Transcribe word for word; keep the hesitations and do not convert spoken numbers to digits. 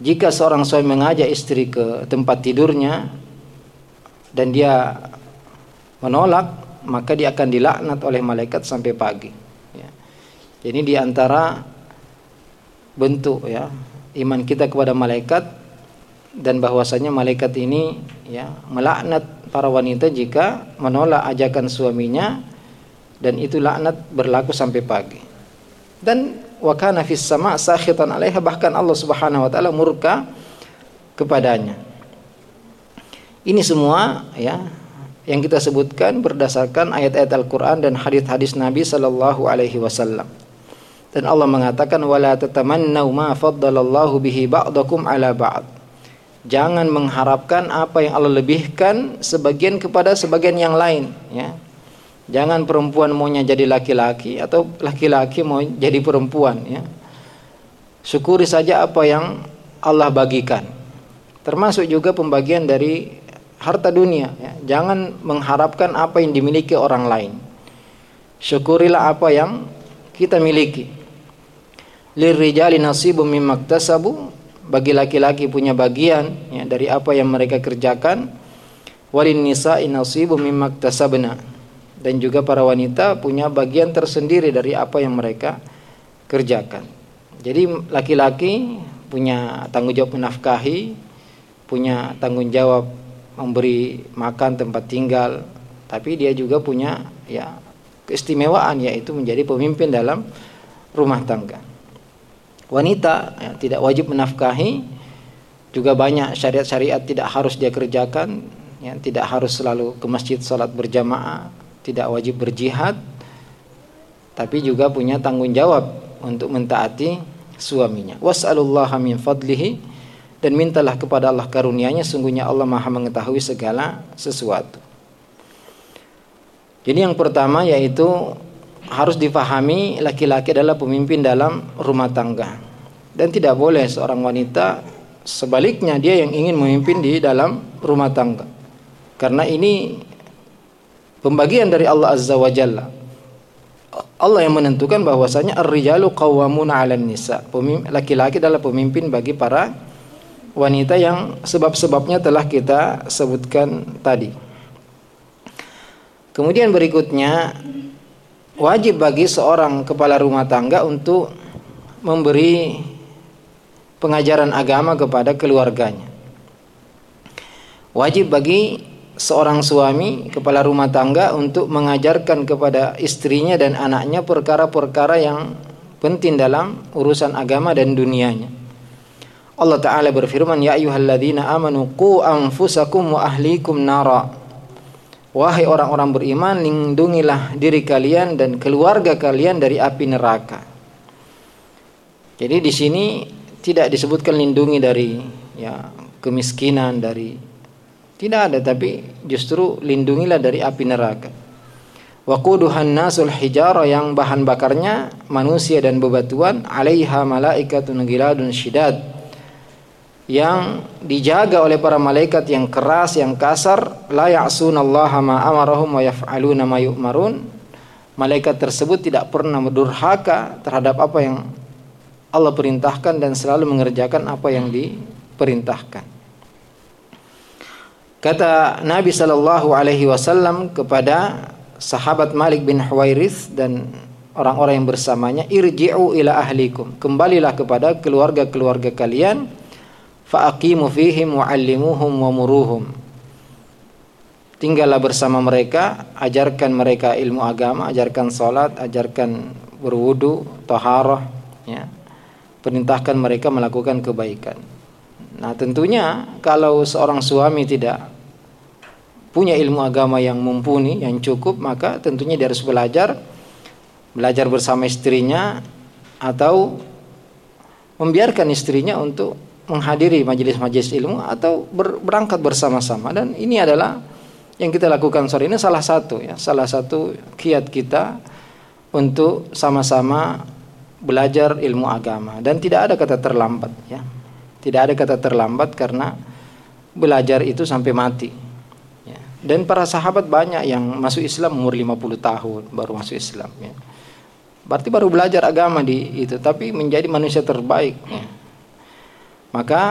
Jika seorang suami mengajak istri ke tempat tidurnya dan dia menolak, maka dia akan dilaknat oleh malaikat sampai pagi. Ya. Jadi di antara bentuk ya iman kita kepada malaikat dan bahwasanya malaikat ini ya melaknat para wanita jika menolak ajakan suaminya, dan itu laknat berlaku sampai pagi. Dan wa kana fis sama' sakhitan 'alaiha, bahkan Allah Subhanahu wa taala murka kepadanya. Ini semua ya yang kita sebutkan berdasarkan ayat-ayat Al-Qur'an dan hadis-hadis Nabi sallallahu alaihi wasallam. Dan Allah mengatakan wala tatamannu ma faddalallahu bihi ba'dakum 'ala ba'd. Jangan mengharapkan apa yang Allah lebihkan sebagian kepada sebagian yang lain ya. Jangan perempuan maunya jadi laki-laki atau laki-laki mau jadi perempuan ya. Syukuri saja apa yang Allah bagikan. Termasuk juga pembagian dari harta dunia ya. Jangan mengharapkan apa yang dimiliki orang lain. Syukurilah apa yang kita miliki. Lirrijali nasibum mimma iktasabu, bagi laki-laki punya bagian ya dari apa yang mereka kerjakan. Walin nisa'i nasibum mimma iktasabna, dan juga para wanita punya bagian tersendiri dari apa yang mereka kerjakan. Jadi laki-laki punya tanggung jawab menafkahi, punya tanggung jawab memberi makan, tempat tinggal, tapi dia juga punya ya keistimewaan, yaitu menjadi pemimpin dalam rumah tangga. Wanita ya, tidak wajib menafkahi, juga banyak syariat-syariat tidak harus dia kerjakan ya, tidak harus selalu ke masjid salat berjamaah, tidak wajib berjihad, tapi juga punya tanggung jawab untuk mentaati suaminya. Was'alullaha min fadlihi, dan mintalah kepada Allah karunia-Nya, sungguhnya Allah Maha mengetahui segala sesuatu. Jadi yang pertama yaitu harus difahami laki-laki adalah pemimpin dalam rumah tangga, dan tidak boleh seorang wanita sebaliknya dia yang ingin memimpin di dalam rumah tangga, karena ini pembagian dari Allah Azza wa Jalla. Allah yang menentukan bahwasanya ar-rijalu qawwamuna 'alan nisa. Laki-laki adalah pemimpin bagi para wanita yang sebab-sebabnya telah kita sebutkan tadi. Kemudian berikutnya, wajib bagi seorang kepala rumah tangga untuk memberi pengajaran agama kepada keluarganya. Wajib bagi seorang suami kepala rumah tangga untuk mengajarkan kepada istrinya dan anaknya perkara-perkara yang penting dalam urusan agama dan dunianya. Allah Ta'ala berfirman, ya ayyuhalladzina amanu qu anfusakum wa ahlikum nara. Wahai orang-orang beriman, lindungilah diri kalian dan keluarga kalian dari api neraka. Jadi di sini tidak disebutkan lindungi dari ya kemiskinan, dari tidak ada, tapi justru lindungilah dari api neraka. Waquduhan nasul hijara, yang bahan bakarnya manusia dan bebatuan, 'alaiha malaikatun ghiladun syidad, yang dijaga oleh para malaikat yang keras, yang kasar, la ya'sunallaha ma amarahum wa yaf'aluna ma yu'marun. Malaikat tersebut tidak pernah berdurhaka terhadap apa yang Allah perintahkan dan selalu mengerjakan apa yang diperintahkan. Kata Nabi sallallahu alaihi wasallam kepada sahabat Malik bin Huwairits dan orang-orang yang bersamanya, irji'u ila ahlikum, kembalilah kepada keluarga-keluarga kalian, fa'aqimu fihim wa'allimuhum wa muruhum, tinggallah bersama mereka, ajarkan mereka ilmu agama, ajarkan salat, ajarkan berwudu, taharah ya. Perintahkan mereka melakukan kebaikan. Nah, tentunya kalau seorang suami tidak punya ilmu agama yang mumpuni, yang cukup, maka tentunya dia harus belajar belajar bersama istrinya, atau membiarkan istrinya untuk menghadiri majelis-majelis ilmu, atau ber, berangkat bersama-sama. Dan ini adalah yang kita lakukan sore ini, salah satu ya, salah satu kiat kita untuk sama-sama belajar ilmu agama. Dan tidak ada kata terlambat ya. Tidak ada kata terlambat, karena belajar itu sampai mati ya. Dan para sahabat banyak yang masuk Islam umur lima puluh tahun baru masuk Islam ya. Berarti baru belajar agama di itu, tapi menjadi manusia terbaik ya. Maka